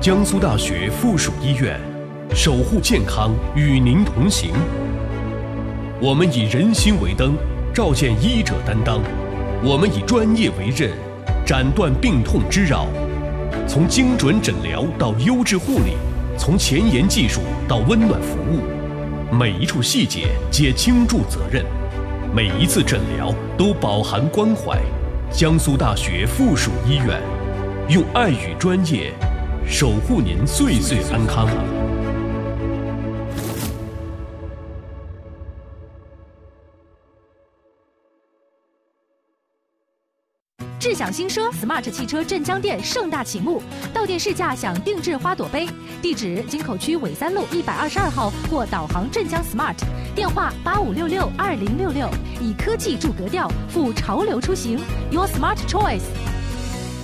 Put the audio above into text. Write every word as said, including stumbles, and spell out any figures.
江苏大学附属医院，守护健康，与您同行。我们以人心为灯，照见医者担当；我们以专业为刃，斩断病痛之扰。从精准诊疗到优质护理，从前沿技术到温暖服务，每一处细节皆倾注责任，每一次诊疗都饱含关怀。江苏大学附属医院，用爱与专业守护您岁岁安康。 智享新奢 Smart 汽车镇江店盛大启幕，到店试驾享定制花朵杯。地址：京口区纬三路一百二十二号或导航镇江 Smart， 电话八五六六二零六六。以科技助格调，赴潮流出行 ，Your Smart Choice。